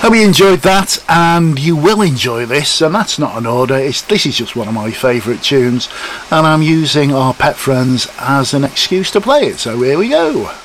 Hope you enjoyed that, and you will enjoy this. And that's not an order, this is just one of my favourite tunes, and I'm using our pet friends as an excuse to play it, so here we go.